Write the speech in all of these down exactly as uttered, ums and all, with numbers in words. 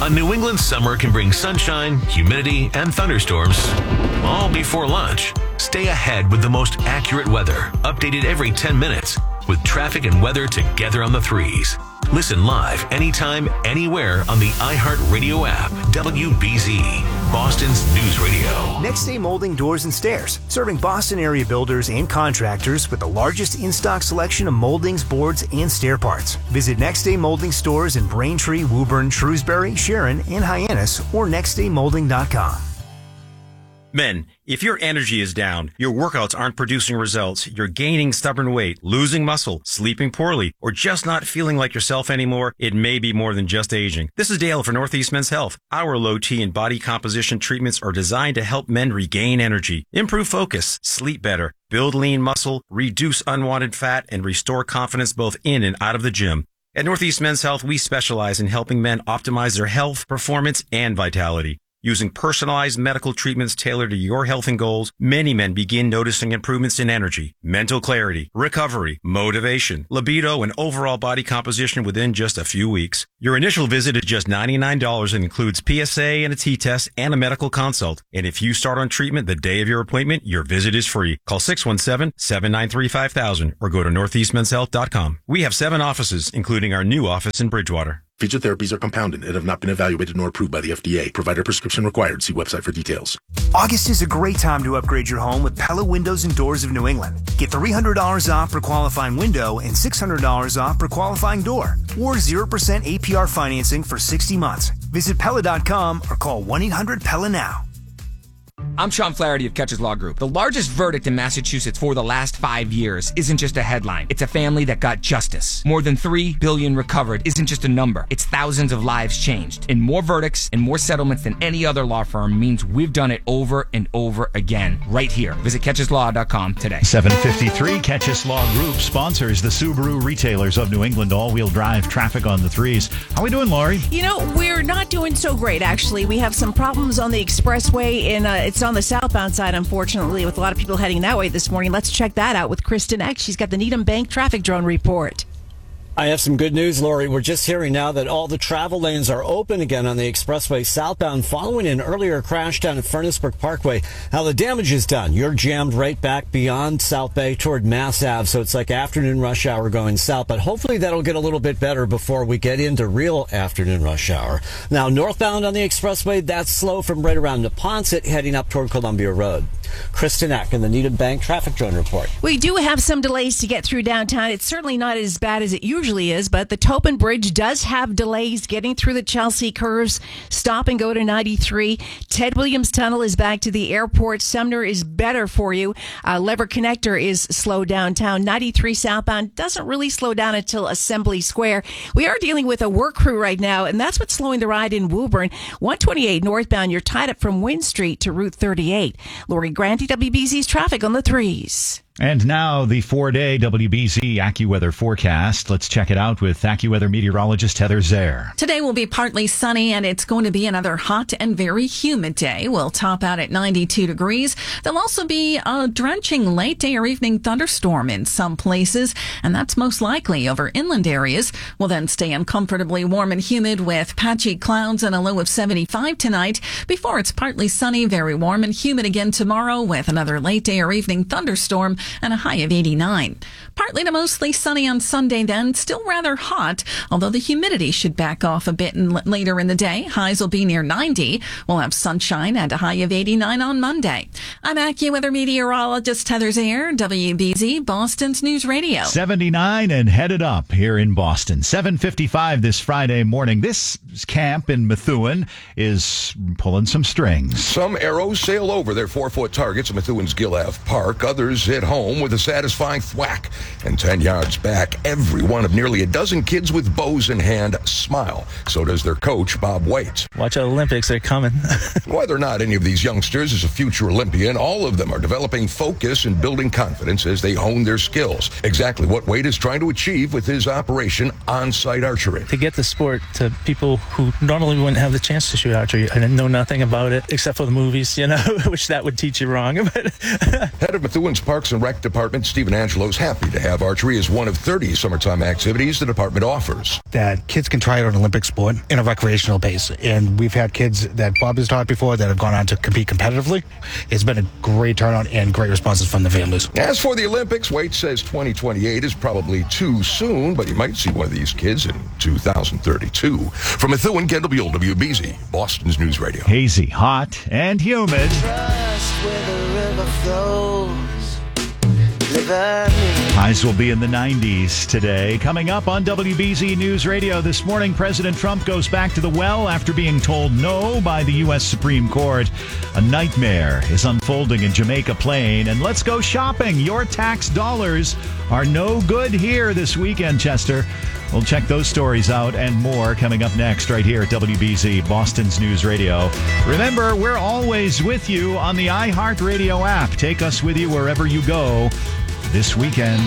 A New England summer can bring sunshine, humidity, and thunderstorms all before lunch. Stay ahead with the most accurate weather, updated every ten minutes, with traffic and weather together on the threes. Listen live anytime, anywhere on the iHeartRadio app. W B Z, Boston's news radio. Next Day Molding Doors and Stairs, serving Boston area builders and contractors with the largest in-stock selection of moldings, boards, and stair parts. Visit Next Day Molding stores in Braintree, Woburn, Shrewsbury, Sharon, and Hyannis, or next day molding dot com. Men, if your energy is down, your workouts aren't producing results, you're gaining stubborn weight, losing muscle, sleeping poorly, or just not feeling like yourself anymore, it may be more than just aging. This is Dale for Northeast Men's Health. Our low T and body composition treatments are designed to help men regain energy, improve focus, sleep better, build lean muscle, reduce unwanted fat, and restore confidence both in and out of the gym. At Northeast Men's Health, we specialize in helping men optimize their health, performance, and vitality. Using personalized medical treatments tailored to your health and goals, many men begin noticing improvements in energy, mental clarity, recovery, motivation, libido, and overall body composition within just a few weeks. Your initial visit is just ninety-nine dollars and includes P S A and a T-test and a medical consult. And if you start on treatment the day of your appointment, your visit is free. Call six one seven, seven nine three, five thousand or go to northeast men's health dot com. We have seven offices, including our new office in Bridgewater. Featured therapies are compounded and have not been evaluated nor approved by the F D A. Provider prescription required. See website for details. August is a great time to upgrade your home with Pella Windows and Doors of New England. Get three hundred dollars off for qualifying window and six hundred dollars off for qualifying door, or zero percent A P R financing for sixty months. Visit Pella dot com or call one eight hundred Pella now. I'm Sean Flaherty of Catches Law Group. The largest verdict in Massachusetts for the last five years isn't just a headline. It's a family that got justice. More than three billion dollars recovered isn't just a number. It's thousands of lives changed. And more verdicts and more settlements than any other law firm means we've done it over and over again right here. Visit catches law dot com today. seven fifty-three, Catches Law Group sponsors the Subaru retailers of New England. All-wheel drive traffic on the threes. How are we doing, Lori? You know, we're not doing so great, actually. We have some problems on the expressway, and uh, it's on the southbound side, unfortunately, with a lot of people heading that way this morning. Let's check that out with Kristen Eck. She's got the Needham Bank traffic drone report. I have some good news, Lori. We're just hearing now that all the travel lanes are open again on the expressway southbound following an earlier crash down at Furnace Brook Parkway. How the damage is done. You're jammed right back beyond South Bay toward Mass Ave, so it's like afternoon rush hour going south, but hopefully that'll get a little bit better before we get into real afternoon rush hour. Now, northbound on the expressway, that's slow from right around Neponset heading up toward Columbia Road. Kristen Eck in the Needham Bank traffic drone report. We do have some delays to get through downtown. It's certainly not as bad as it usually is, but the Topin Bridge does have delays getting through the Chelsea curves. Stop and go to ninety-three. Ted Williams Tunnel is back to the airport. Sumner is better for you. Uh, Lever Connector is slow downtown. ninety-three southbound doesn't really slow down until Assembly Square. We are dealing with a work crew right now, and that's what's slowing the ride in Woburn. one twenty-eight northbound, you're tied up from Wynn Street to Route thirty-eight. Lori Grant, W B Z's traffic on the threes. And now the four-day W B Z AccuWeather forecast. Let's check it out with AccuWeather meteorologist Heather Zare. Today will be partly sunny, and it's going to be another hot and very humid day. We'll top out at ninety-two degrees. There'll also be a drenching late day or evening thunderstorm in some places, and that's most likely over inland areas. We'll then stay uncomfortably warm and humid with patchy clouds and a low of seventy-five tonight before it's partly sunny, very warm and humid again tomorrow with another late day or evening thunderstorm and a high of eighty-nine. Partly to mostly sunny on Sunday then, still rather hot, although the humidity should back off a bit in, later in the day. Highs will be near ninety. We'll have sunshine and a high of eighty-nine on Monday. I'm AccuWeather meteorologist Heather Zare, W B Z, Boston's News Radio. seventy-nine and headed up here in Boston. seven fifty-five this Friday morning. This camp in Methuen is pulling some strings. Some arrows sail over their four-foot targets at Methuen's Gill Ave Park. Others hit home with a satisfying thwack. And ten yards back, every one of nearly a dozen kids with bows in hand smile. So does their coach, Bob Waits. Watch out, Olympics, they're coming. Whether or not any of these youngsters is a future Olympian, all of them are developing focus and building confidence as they hone their skills. Exactly what Wade is trying to achieve with his Operation On-Site Archery. To get the sport to people who normally wouldn't have the chance to shoot archery. I didn't know nothing about it except for the movies, you know, which that would teach you wrong. Head of Methuen's Parks and Rec Department, Stephen Angelo, is happy to have archery as one of thirty summertime activities the department offers. That kids can try out an Olympic sport in a recreational base. And we've had kids that Bob has taught before that have gone on to compete competitively. It's been a great turnout and great responses from the families. As for the Olympics, Waite says twenty twenty-eight is probably too soon, but you might see one of these kids in two thousand thirty-two. From Methuen, Kendall Buell, W B Z, Boston's News Radio. Hazy, hot, and humid. Highs will be in the nineties today. Coming up on W B Z News Radio this morning, President Trump goes back to the well after being told no by the U S Supreme Court. A nightmare is unfolding in Jamaica Plain. And let's go shopping. Your tax dollars are no good here this weekend, Chester. We'll check those stories out and more coming up next right here at W B Z, Boston's News Radio. Remember, we're always with you on the iHeartRadio app. Take us with you wherever you go this weekend.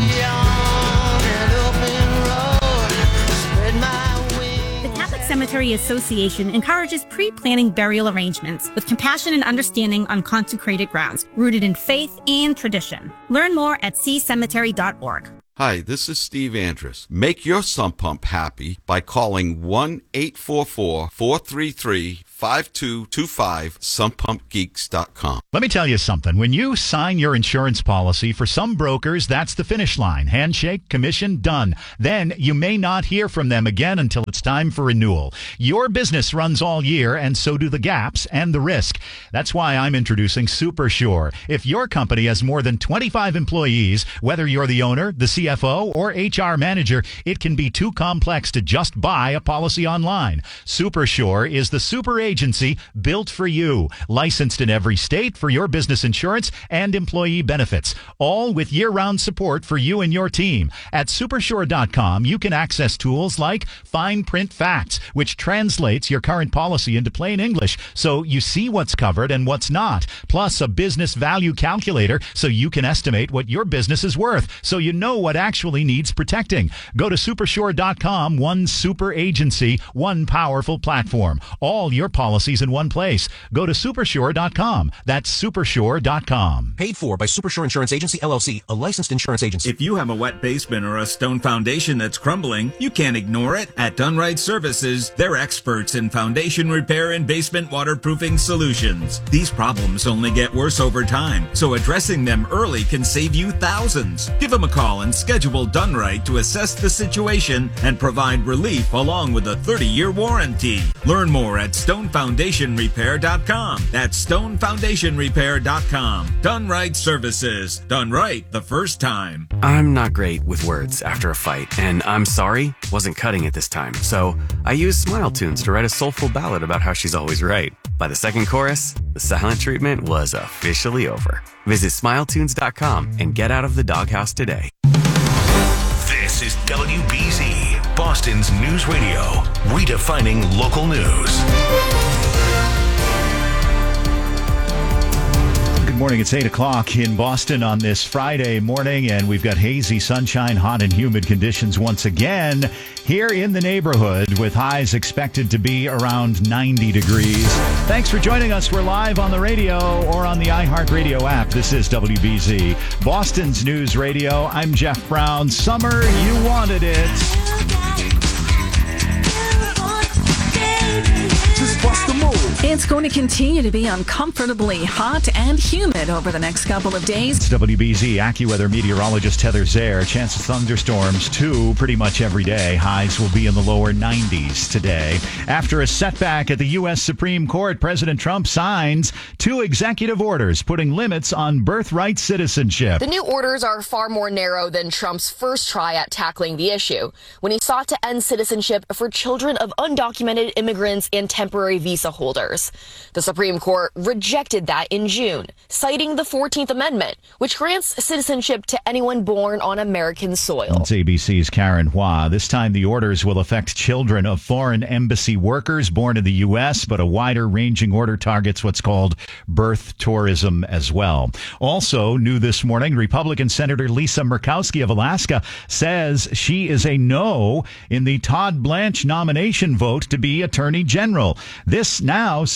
The Catholic Cemetery Association encourages pre-planning burial arrangements with compassion and understanding on consecrated grounds, rooted in faith and tradition. Learn more at c cemetery dot org. Hi, this is Steve Andrus. Make your sump pump happy by calling one eight four four, four three three, five two two five, sump pump geeks dot com. Let me tell you something. When you sign your insurance policy, for some brokers, that's the finish line. Handshake, commission, done. Then you may not hear from them again until it's time for renewal. Your business runs all year, and so do the gaps and the risk. That's why I'm introducing SuperSure. If your company has more than twenty-five employees, whether you're the owner, the C F O, or H R manager, it can be too complex to just buy a policy online. SuperSure is the super agency built for you, licensed in every state for your business insurance and employee benefits, all with year-round support for you and your team. At supersure dot com, you can access tools like Fine Print Facts, which translates your current policy into plain English so you see what's covered and what's not, plus a business value calculator so you can estimate what your business is worth, so you know what actually needs protecting. Go to supersure dot com, one super agency, one powerful platform. All your policies in one place. Go to supersure dot com. That's supersure dot com. Paid for by Supersure Insurance Agency, L L C, a licensed insurance agency. If you have a wet basement or a stone foundation that's crumbling, you can't ignore it. At Dunright Services, they're experts in foundation repair and basement waterproofing solutions. These problems only get worse over time, so addressing them early can save you thousands. Give them a call and schedule Dunright to assess the situation and provide relief along with a thirty-year warranty. Learn more at stone foundation repair dot com. That's stone foundation repair dot com. Dunright Services. Done right the first time. I'm not great with words after a fight, and I'm sorry wasn't cutting it this time. So I used Smile Tunes to write a soulful ballad about how she's always right. By the second chorus, the silent treatment was officially over. Visit smile tunes dot com and get out of the doghouse today. This is W B Z, Boston's News Radio, redefining local news. Good morning. It's eight o'clock in Boston on this Friday morning, and we've got hazy sunshine, hot and humid conditions once again here in the neighborhood, with highs expected to be around ninety degrees. Thanks for joining us. We're live on the radio or on the iHeartRadio app. This is W B Z, Boston's News Radio. I'm Jeff Brown. Summer, you wanted it. It's going to continue to be uncomfortably hot and humid over the next couple of days. It's W B Z AccuWeather meteorologist Heather Zaire. Chance of thunderstorms, too, pretty much every day. Highs will be in the lower nineties today. After a setback at the U S Supreme Court, President Trump signs two executive orders putting limits on birthright citizenship. The new orders are far more narrow than Trump's first try at tackling the issue, when he sought to end citizenship for children of undocumented immigrants and temporary visa holders. The Supreme Court rejected that in June, citing the fourteenth Amendment, which grants citizenship to anyone born on American soil. It's A B C's Karen Hua. This time the orders will affect children of foreign embassy workers born in the U S, but a wider-ranging order targets what's called birth tourism as well. Also, new this morning, Republican Senator Lisa Murkowski of Alaska says she is a no in the Todd Blanche nomination vote to be Attorney General. This now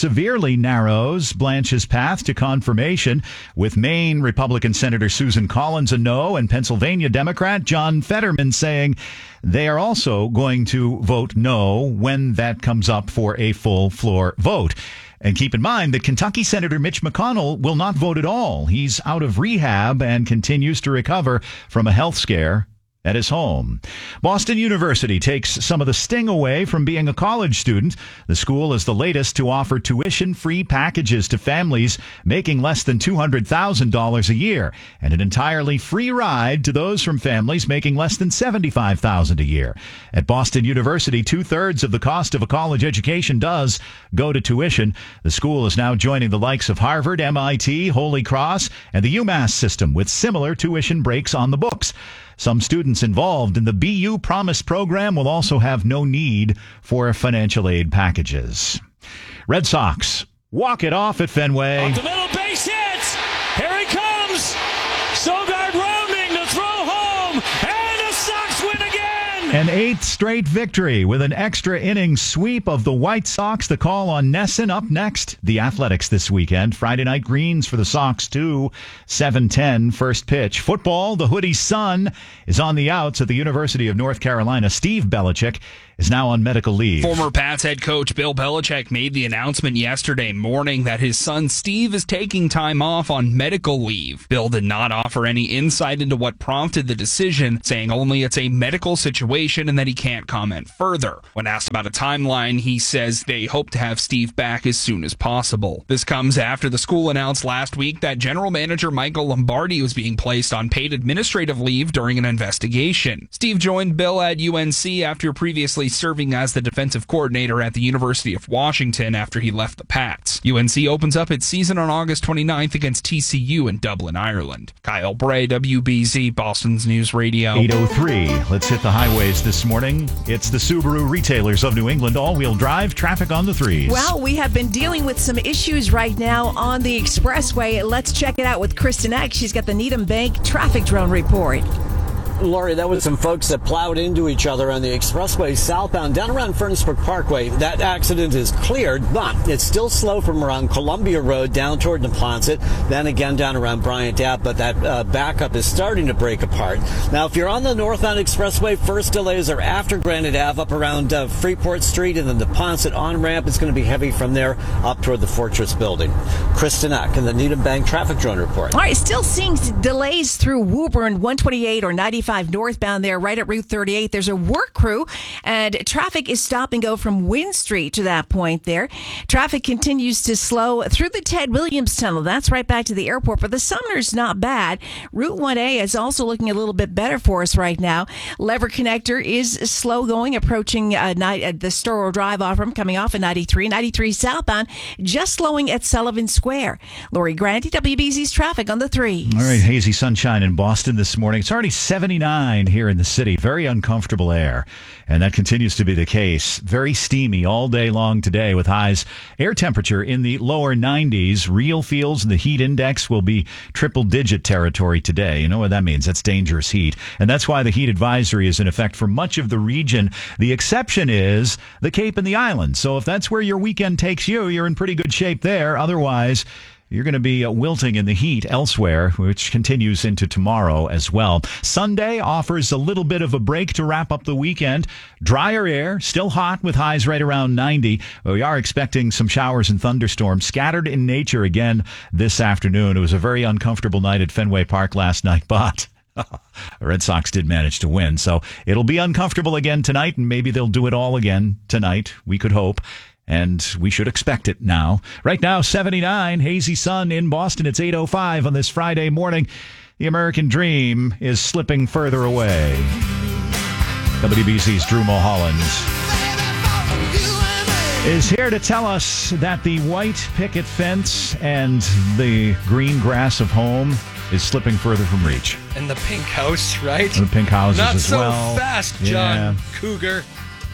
severely narrows Blanche's path to confirmation, with Maine Republican Senator Susan Collins a no and Pennsylvania Democrat John Fetterman saying they are also going to vote no when that comes up for a full floor vote. And keep in mind that Kentucky Senator Mitch McConnell will not vote at all. He's out of rehab and continues to recover from a health scare at his home. Boston University takes some of the sting away from being a college student. The school is the latest to offer tuition-free packages to families making less than two hundred thousand dollars a year, and an entirely free ride to those from families making less than seventy-five thousand dollars a year. At Boston University, two-thirds of the cost of a college education does go to tuition. The school is now joining the likes of Harvard, M I T, Holy Cross, and the UMass system with similar tuition breaks on the books. Some students involved in the B U Promise program will also have no need for financial aid packages. Red Sox walk it off at Fenway. Off the middle, base hits. Here he comes. Sogard rounding to throw home, and the Sox win again. An eighth straight victory with an extra inning sweep of the White Sox. The call on Nesson up next. The Athletics this weekend. Friday night greens for the Sox, too. seven ten first pitch. Football, the Hoodie's son is on the outs at the University of North Carolina. Steve Belichick is now on medical leave. Former Pats head coach Bill Belichick made the announcement yesterday morning that his son Steve is taking time off on medical leave. Bill did not offer any insight into what prompted the decision, saying only it's a medical situation and that he can't comment further. When asked about a timeline, he says they hope to have Steve back as soon as possible. This comes after the school announced last week that general manager Michael Lombardi was being placed on paid administrative leave during an investigation. Steve joined Bill at U N C after previously serving as the defensive coordinator at the University of Washington after he left the Pats. U N C opens up its season on August twenty-ninth against T C U in Dublin, Ireland. Kyle Bray, W B Z, Boston's News Radio. eight oh three. Let's hit the highways this morning. It's the Subaru Retailers of New England all-wheel drive traffic on the threes. Well, we have been dealing with some issues right now on the expressway. Let's check it out with Kristen Eck. She's got the Needham Bank traffic drone report. Lori, that was some folks that plowed into each other on the expressway southbound down around Furnace Brook Parkway. That accident is cleared, but it's still slow from around Columbia Road down toward Neponset, then again down around Bryant Ave, but that uh, backup is starting to break apart. Now, if you're on the northbound expressway, first delays are after Granite Ave up around uh, Freeport Street, and then the Neponset on-ramp is going to be heavy from there up toward the Fortress Building. Kristen Eck in the Needham Bank traffic drone report. All right, still seeing delays through Woburn, one twenty-eight or ninety-five northbound there, right at Route thirty-eight. There's a work crew, and traffic is stop and go from Wynn Street to that point there. Traffic continues to slow through the Ted Williams Tunnel. That's right back to the airport, but the Sumner's not bad. Route one A is also looking a little bit better for us right now. Lever Connector is slow going, approaching uh, night, uh, the Storrow Drive off from coming off at ninety-three. ninety-three southbound, just slowing at Sullivan Square. Lori Grandi, W B Z's traffic on the threes. All right, hazy sunshine in Boston this morning. It's already seventy-nine here in the city. Very uncomfortable air, and that continues to be the case. Very steamy all day long today with highs air temperature in the lower nineties. Real feels the heat index will be triple digit territory today. You know what that means? That's dangerous heat, and that's why the heat advisory is in effect for much of the region. The exception is the Cape and the Islands. So if that's where your weekend takes you, you're in pretty good shape there. Otherwise, you're going to be uh, wilting in the heat elsewhere, which continues into tomorrow as well. Sunday offers a little bit of a break to wrap up the weekend. Drier air, still hot with highs right around ninety. We are expecting some showers and thunderstorms scattered in nature again this afternoon. It was a very uncomfortable night at Fenway Park last night, but the Red Sox did manage to win. So it'll be uncomfortable again tonight, and maybe they'll do it all again tonight. We could hope. And we should expect it now. Right now, seventy-nine, hazy sun in Boston. It's eight oh five on this Friday morning. The American dream is slipping further away. W B C's Drew Mulholland is here to tell us that the white picket fence and the green grass of home is slipping further from reach. And the pink house, right? And the pink houses Not as so well. fast, John Yeah. Cougar.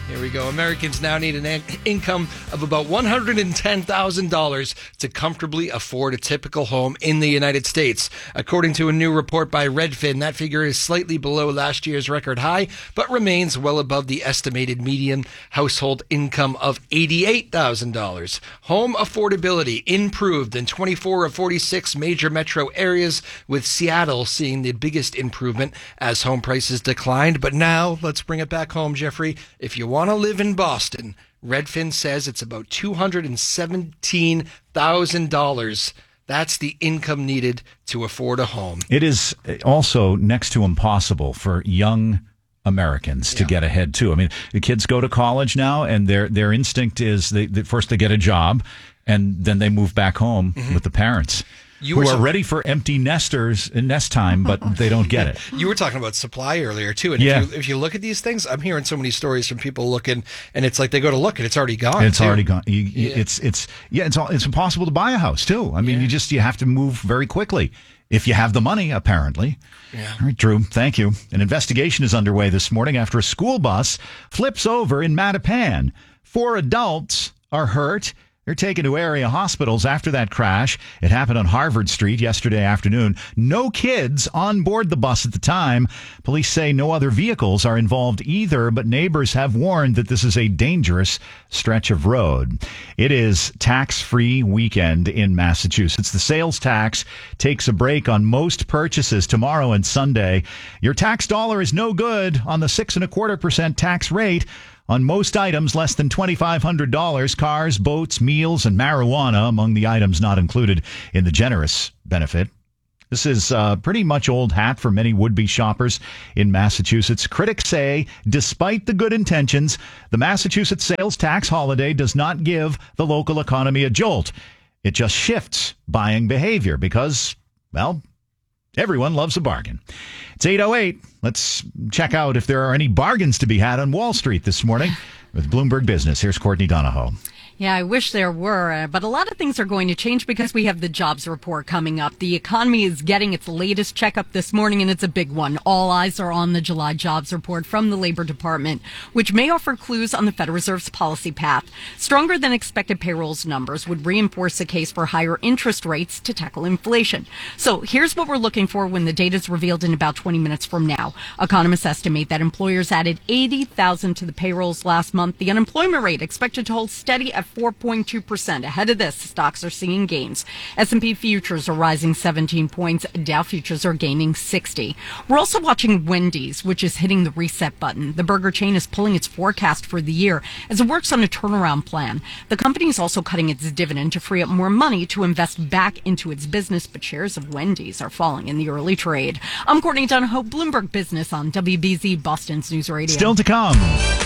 Here we go. Americans now need an income of about one hundred ten thousand dollars to comfortably afford a typical home in the United States. According to a new report by Redfin, that figure is slightly below last year's record high, but remains well above the estimated median household income of eighty-eight thousand dollars. Home affordability improved in twenty-four of forty-six major metro areas, with Seattle seeing the biggest improvement as home prices declined. But now, let's bring it back home, Jeffrey. If you want to live in Boston, Redfin says it's about two hundred seventeen thousand dollars. That's the income needed to afford a home. It is also next to impossible for young Americans to yeah. get ahead too. I mean, the kids go to college now, and their their instinct is they, they first they get a job, and then they move back home mm-hmm. with the parents. You who are so- ready for empty nesters in nest time, but they don't get it. You were talking about supply earlier, too. And yeah. if, you, if you look at these things, I'm hearing so many stories from people looking, and it's like they go to look, and it's already gone. It's too. already gone. You, yeah. It's, it's, yeah, it's, all, it's impossible to buy a house, too. I mean, yeah. you just, you have to move very quickly. If you have the money, apparently. Yeah. All right, Drew, thank you. An investigation is underway this morning after a school bus flips over in Mattapan. Four adults are hurt. They're taken to area hospitals after that crash. It happened on Harvard Street yesterday afternoon. No kids on board the bus at the time. Police say no other vehicles are involved either, but neighbors have warned that this is a dangerous stretch of road. It is tax-free weekend in Massachusetts. The sales tax takes a break on most purchases tomorrow and Sunday. Your tax dollar is no good on the six and a quarter percent tax rate on most items less than twenty-five hundred dollars, cars, boats, meals, and marijuana among the items not included in the generous benefit. This is uh, pretty much old hat for many would-be shoppers in Massachusetts. Critics say, despite the good intentions, the Massachusetts sales tax holiday does not give the local economy a jolt. It just shifts buying behavior because, well, everyone loves a bargain. It's eight oh eight. Let's check out if there are any bargains to be had on Wall Street this morning with Bloomberg Business. Here's Courtney Donahoe. Yeah, I wish there were, uh, but a lot of things are going to change because we have the jobs report coming up. The economy is getting its latest checkup this morning, and it's a big one. All eyes are on the July jobs report from the Labor Department, which may offer clues on the Federal Reserve's policy path. Stronger than expected payrolls numbers would reinforce the case for higher interest rates to tackle inflation. So here's what we're looking for when the data is revealed in about twenty minutes from now. Economists estimate that employers added eighty thousand to the payrolls last month. The unemployment rate expected to hold steady at four point two percent. Ahead of this, stocks are seeing gains. S and P futures are rising seventeen points. Dow futures are gaining sixty. We're also watching Wendy's, which is hitting the reset button. The burger chain is pulling its forecast for the year as it works on a turnaround plan. The company is also cutting its dividend to free up more money to invest back into its business, but shares of Wendy's are falling in the early trade. I'm Courtney Donahoe, Bloomberg Business on W B Z, Boston's News Radio. Still to come.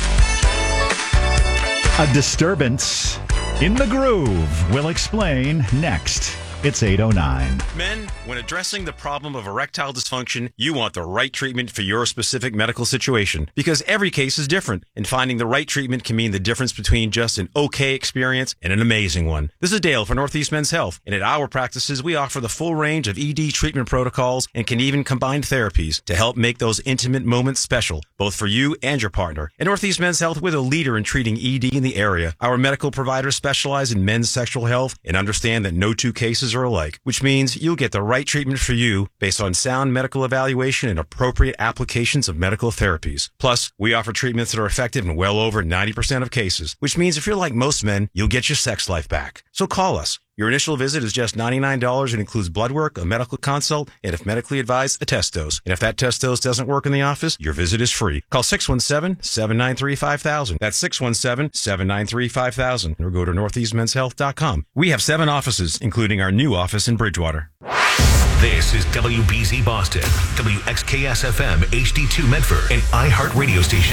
A disturbance in the groove. We'll explain next. It's eight oh nine. Men, when addressing the problem of erectile dysfunction, you want the right treatment for your specific medical situation because every case is different, and finding the right treatment can mean the difference between just an okay experience and an amazing one. This is Dale for Northeast Men's Health, and at our practices, we offer the full range of E D treatment protocols and can even combine therapies to help make those intimate moments special, both for you and your partner. At Northeast Men's Health, we're the leader in treating E D in the area. Our medical providers specialize in men's sexual health and understand that no two cases are alike, which means you'll get the right treatment for you based on sound medical evaluation and appropriate applications of medical therapies. Plus, we offer treatments that are effective in well over ninety percent of cases, which means if you're like most men, you'll get your sex life back. So call us. Your initial visit is just ninety-nine dollars and includes blood work, a medical consult, and if medically advised, a test dose. And if that test dose doesn't work in the office, your visit is free. Call six one seven, seven nine three, five thousand. That's six one seven, seven nine three, five thousand. Or go to northeast men's health dot com. We have seven offices, including our new office in Bridgewater. This is W B Z Boston, W X K S F M H D two Medford, and iHeart Radio Station.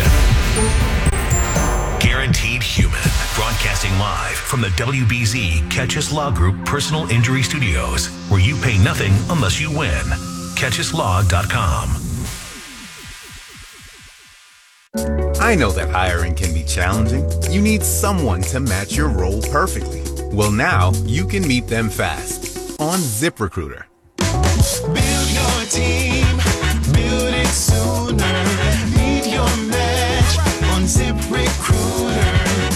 Guaranteed Human, broadcasting live from the W B Z Catchus Law Group Personal Injury Studios, where you pay nothing unless you win. catchus law dot com. I know that hiring can be challenging. You need someone to match your role perfectly. Well, now you can meet them fast on ZipRecruiter. Build your team, build it sooner. Meet your match on ZipRecruiter.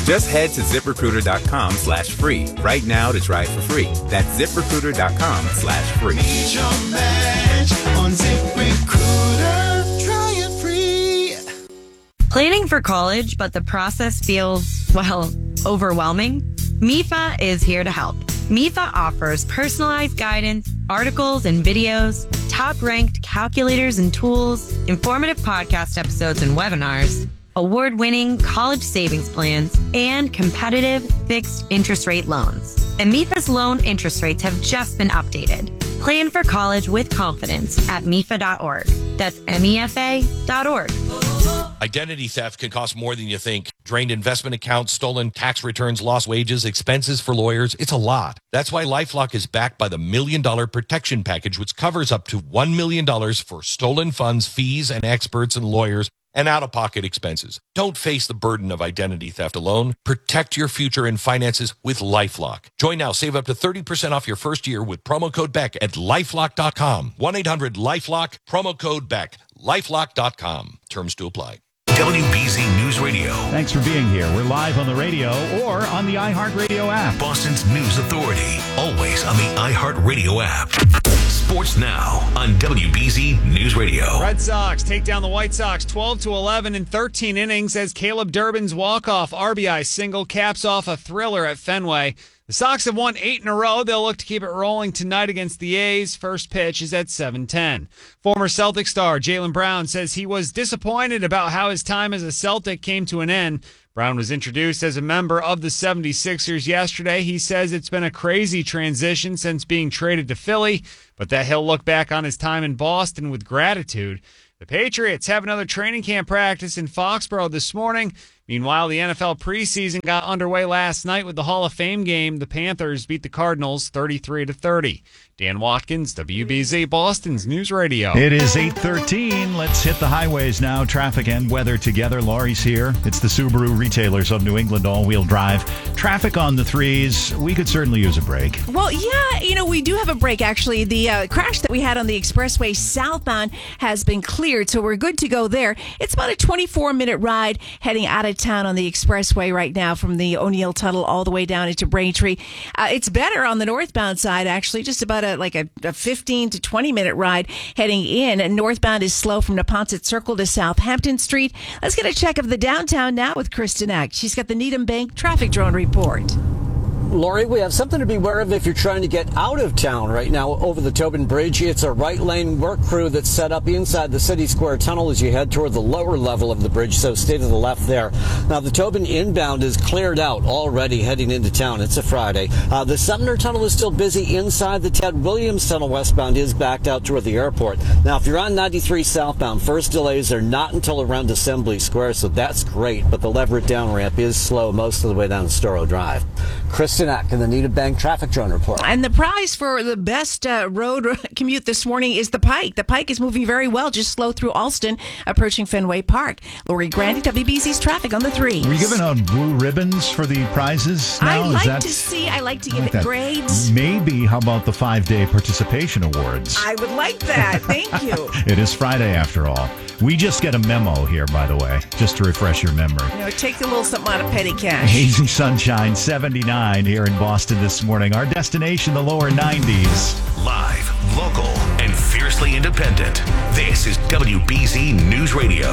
Just head to ZipRecruiter.com slash free right now to try it for free. That's ZipRecruiter.com slash free. Need your match on ZipRecruiter. Try it free. Planning for college, but the process feels, well, overwhelming? M I F A is here to help. M I F A offers personalized guidance, articles and videos, top-ranked calculators and tools, informative podcast episodes and webinars, award-winning college savings plans, and competitive fixed interest rate loans. And M I F A's loan interest rates have just been updated. Plan for college with confidence at M I F A dot org. That's M E F A dot org. Identity theft can cost more than you think. Drained investment accounts, stolen tax returns, lost wages, expenses for lawyers. It's a lot. That's why LifeLock is backed by the Million Dollar Protection Package, which covers up to one million dollars for stolen funds, fees, and experts and lawyers, and out-of-pocket expenses. Don't face the burden of identity theft alone. Protect your future and finances with LifeLock. Join now. Save up to thirty percent off your first year with promo code Beck at LifeLock dot com. one eight hundred LifeLock, promo code Beck. LifeLock dot com. Terms to apply. W B Z News Radio. Thanks for being here. We're live on the radio or on the iHeartRadio app. Boston's news authority. Always on the iHeartRadio app. Sports Now on W B Z News Radio. Red Sox take down the White Sox twelve to eleven in thirteen innings as Caleb Durbin's walk-off R B I single caps off a thriller at Fenway. The Sox have won eight in a row. They'll look to keep it rolling tonight against the A's. First pitch is at seven ten. Former Celtic star Jaylen Brown says he was disappointed about how his time as a Celtic came to an end. Brown was introduced as a member of the seventy-sixers yesterday. He says it's been a crazy transition since being traded to Philly, but that he'll look back on his time in Boston with gratitude. The Patriots have another training camp practice in Foxborough this morning. Meanwhile, the N F L preseason got underway last night with the Hall of Fame game. The Panthers beat the Cardinals thirty-three to thirty. Dan Watkins, W B Z Boston's News Radio. It is eight thirteen. Let's hit the highways now. Traffic and weather together. Laurie's here. It's the Subaru retailers of New England all-wheel drive. Traffic on the threes. We could certainly use a break. Well, yeah, you know, we do have a break, actually. The uh, crash that we had on the expressway southbound has been cleared, so we're good to go there. It's about a twenty-four minute ride heading out of town on the expressway right now from the O'Neill Tunnel all the way down into Braintree. Uh, it's better on the northbound side, actually, just about a like a, a fifteen to twenty minute ride heading in. And northbound is slow from Neponset Circle to Southampton Street. Let's get a check of the downtown now with Kristen Ack. She's got the Needham Bank traffic drone report. Lori, we have something to be aware of if you're trying to get out of town right now over the Tobin Bridge. It's a right lane work crew that's set up inside the City Square Tunnel as you head toward the lower level of the bridge, so stay to the left there. Now, the Tobin inbound is cleared out already heading into town. It's a Friday. Uh, the Sumner Tunnel is still busy inside. The Ted Williams Tunnel westbound is backed out toward the airport. Now, if you're on ninety-three southbound, first delays are not until around Assembly Square, so that's great, but the Leverett down ramp is slow most of the way down Storrow Drive. Kristen Ack in the Needham Bank traffic drone report. And the prize for the best uh, road commute this morning is the Pike. The Pike is moving very well, just slow through Alston, approaching Fenway Park. Lori Grandy, W B C's traffic on the three. Are you giving out blue ribbons for the prizes now? I like is that, to see, I like to give like it that. grades. Maybe, how about the five-day participation awards? I would like that. Thank you. It is Friday after all. We just get a memo here, by the way, just to refresh your memory. You know, take a little something out of petty cash. Hazy sunshine, seventy-nine here in Boston this morning. Our destination, the lower nineties. Live, local, and fiercely independent. This is W B Z News Radio.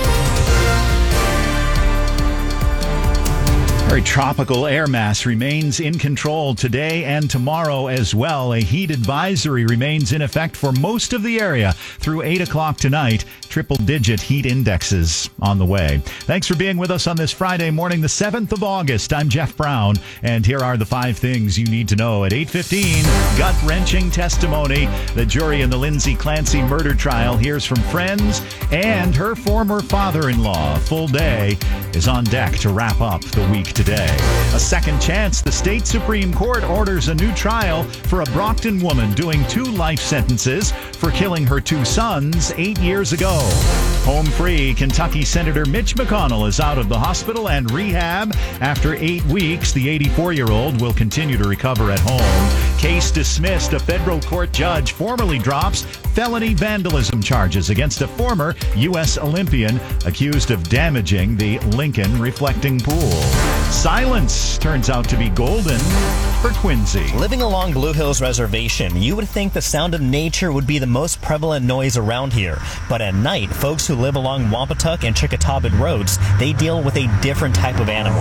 Very tropical air mass remains in control today and tomorrow as well. A heat advisory remains in effect for most of the area through eight o'clock tonight. Triple-digit heat indexes on the way. Thanks for being with us on this Friday morning, the seventh of August. I'm Jeff Brown, and here are the five things you need to know at eight fifteen. Gut-wrenching testimony. The jury in the Lindsay Clancy murder trial hears from friends and her former father-in-law. A full day is on deck to wrap up the week today. A second chance. The state Supreme Court orders a new trial for a Brockton woman doing two life sentences for killing her two sons eight years ago. Home free, Kentucky Senator Mitch McConnell is out of the hospital and rehab. After eight weeks, the eighty-four-year-old will continue to recover at home. Case dismissed. A federal court judge formally drops felony vandalism charges against a former U S Olympian accused of damaging the Lincoln reflecting pool. Silence turns out to be golden for Quincy. Living along Blue Hills Reservation, you would think the sound of nature would be the most prevalent noise around here. But at night, folks who live along Wampatuck and Chickatawbit roads, they deal with a different type of animal.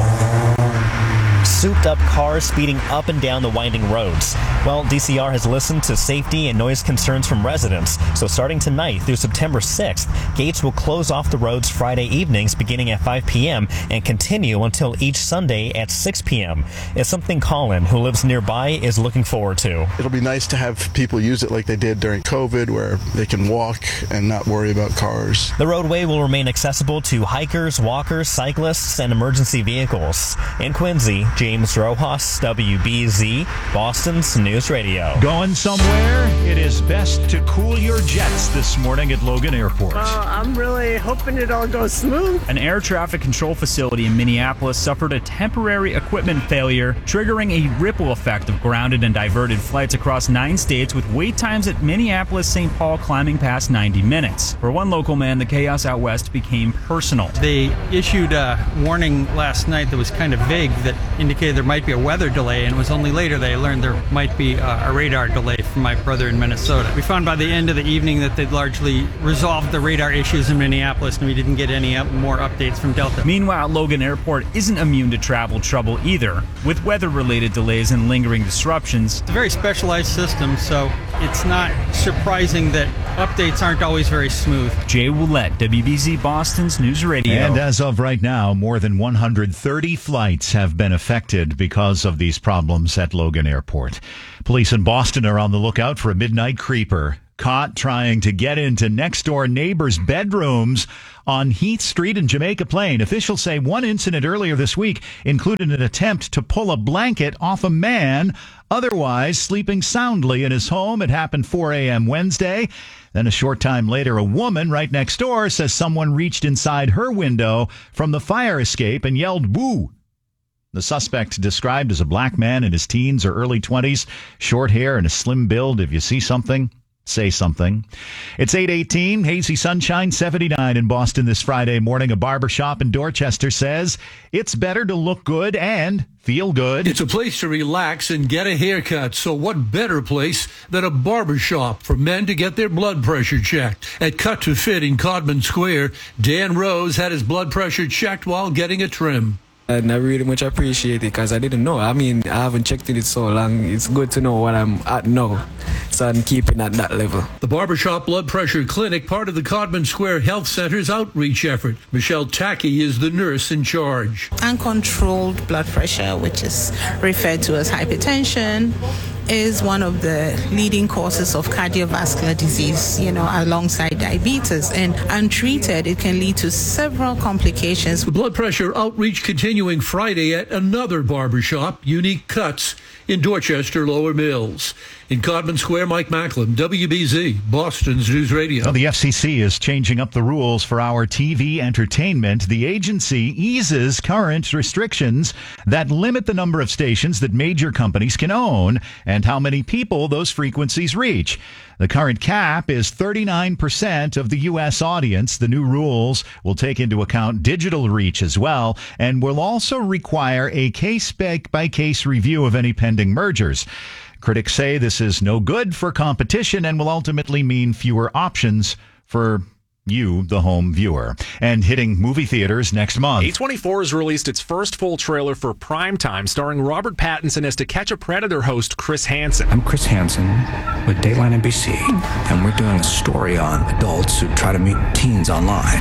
Souped up cars speeding up and down the winding roads. Well, D C R has listened to safety and noise concerns from residents, so starting tonight through September sixth, gates will close off the roads Friday evenings beginning at five p.m. and continue until each Sunday at six p.m. It's something Colin, who lives nearby, is looking forward to. It'll be nice to have people use it like they did during COVID, where they can walk and not worry about cars. The roadway will remain accessible to hikers, walkers, cyclists, and emergency vehicles. In Quincy, James Rojas, W B Z, Boston's News Radio. Going somewhere? It is best to cool your jets this morning at Logan Airport. Uh, I'm really hoping it all goes smooth. An air traffic control facility in Minneapolis suffered a temporary equipment failure, triggering a ripple effect of grounded and diverted flights across nine states, with wait times at Minneapolis-Saint Paul climbing past ninety minutes. For one local man, the chaos out west became personal. They issued a warning last night that was kind of vague that indicated there might be a weather delay, and it was only later they learned there might be a, a radar delay from my brother in Minnesota. We found by the end of the evening that they'd largely resolved the radar issues in Minneapolis, and we didn't get any up, more updates from Delta. Meanwhile, Logan Airport isn't immune to travel trouble either, with weather-related delays and lingering disruptions. It's a very specialized system, so it's not surprising that updates aren't always very smooth. Jay Willett, W B Z Boston's News Radio. And as of right now, more than one hundred thirty flights have been affected because of these problems at Logan Airport. Police in Boston are on the lookout for a midnight creeper caught trying to get into next-door neighbors' bedrooms on Heath Street in Jamaica Plain. Officials say one incident earlier this week included an attempt to pull a blanket off a man otherwise sleeping soundly in his home. It happened four a.m. Wednesday. Then a short time later, a woman right next door says someone reached inside her window from the fire escape and yelled, "Boo!" The suspect, described as a black man in his teens or early twenties, short hair and a slim build. If you see something, say something. It's eight eighteen, hazy sunshine, seventy-nine in Boston this Friday morning. A barber shop in Dorchester says it's better to look good and feel good. It's a place to relax and get a haircut, so what better place than a barber shop for men to get their blood pressure checked? At Cut to Fit in Codman Square, Dan Rose had his blood pressure checked while getting a trim. And I really much appreciate it because I didn't know. I mean, I haven't checked it so long. It's good to know what I'm at now, so I'm keeping at that level. The Barbershop Blood Pressure Clinic, part of the Codman Square Health Center's outreach effort. Michelle Tackey is the nurse in charge. Uncontrolled blood pressure, which is referred to as hypertension, is one of the leading causes of cardiovascular disease, you know, alongside diabetes. And untreated, it can lead to several complications. The blood pressure outreach continuing Friday at another barbershop, Unique Cuts, in Dorchester Lower Mills. In Codman Square, Mike Macklin, W B Z, Boston's News Radio. Well, the F C C is changing up the rules for our T V entertainment. The agency eases current restrictions that limit the number of stations that major companies can own and how many people those frequencies reach. The current cap is thirty-nine percent of the U S audience. The new rules will take into account digital reach as well and will also require a case-by-case review of any pending mergers. Critics say this is no good for competition and will ultimately mean fewer options for you, the home viewer. And hitting movie theaters next month. A twenty-four has released its first full trailer for Primetime, starring Robert Pattinson as To Catch a Predator host Chris Hansen. I'm Chris Hansen with Dateline N B C, and we're doing a story on adults who try to meet teens online.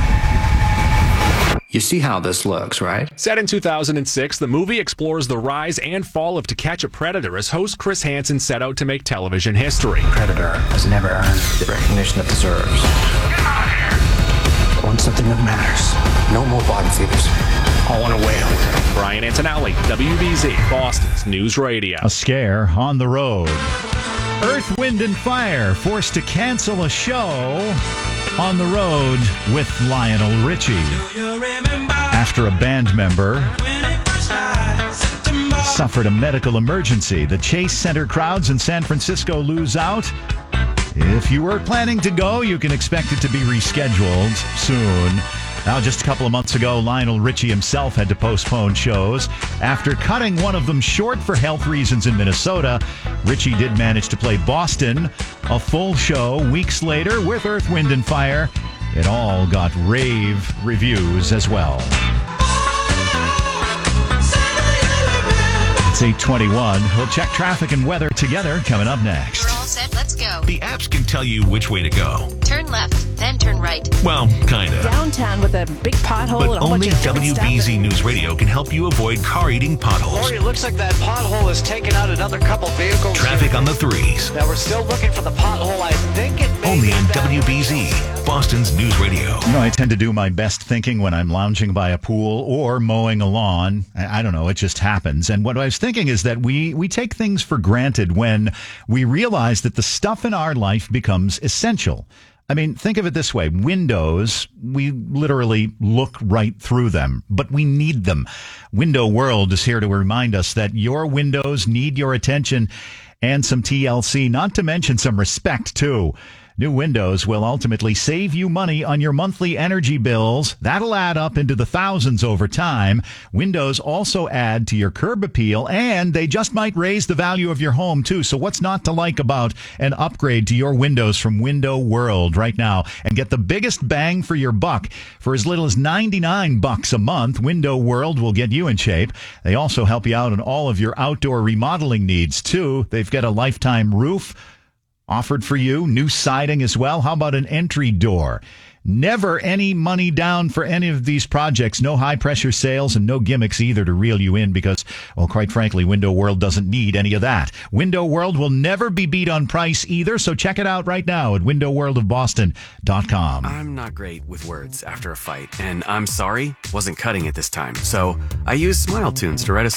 You see how this looks, right? Set in two thousand six, the movie explores the rise and fall of To Catch a Predator as host Chris Hansen set out to make television history. Predator has never earned the recognition it deserves. I want something that matters. No more bottom feeders. I want a whale. Brian Antonelli, W B Z, Boston's News Radio. A scare on the road. Earth, Wind, and Fire forced to cancel a show on the road with Lionel Richie. After a band member suffered a medical emergency, the Chase Center crowds in San Francisco lose out. If you were planning to go, you can expect it to be rescheduled soon. Now, just a couple of months ago, Lionel Richie himself had to postpone shows. After cutting one of them short for health reasons in Minnesota, Richie did manage to play Boston, a full show weeks later with Earth, Wind and Fire. It all got rave reviews as well. It's eight twenty-one. We'll check traffic and weather together coming up next. We're all set. Let's go. The apps can tell you which way to go. Turn left, then turn right. Well, kind of. Downtown with a big pothole But and a whole only bunch of W B Z News Radio can help you avoid car-eating potholes. Lori, it looks like that pothole has taken out another couple vehicles. Traffic on the threes. Now, we're still looking for the pothole. I think it may Only be on that W B Z, Boston's News Radio. You know, I tend to do my best thinking when I'm lounging by a pool or mowing a lawn. I, I don't know, it just happens. And what I was thinking is that we, we take things for granted when we realize that the stuff in our life becomes essential. I mean, think of it this way. Windows, we literally look right through them, but we need them. Window World is here to remind us that your windows need your attention and some T L C, not to mention some respect, too. New windows will ultimately save you money on your monthly energy bills. That'll add up into the thousands over time. Windows also add to your curb appeal, and they just might raise the value of your home, too. So what's not to like about an upgrade to your windows from Window World right now? And get the biggest bang for your buck. For as little as ninety-nine bucks a month, Window World will get you in shape. They also help you out on all of your outdoor remodeling needs, too. They've got a lifetime roof offered for you, new siding as well. How about an entry door? Never any money down for any of these projects. No high-pressure sales and no gimmicks either to reel you in because, well, quite frankly, Window World doesn't need any of that. Window World will never be beat on price either, so check it out right now at window world of boston dot com. I'm not great with words after a fight, and I'm sorry, wasn't cutting it this time. So I used Smile Tunes to write a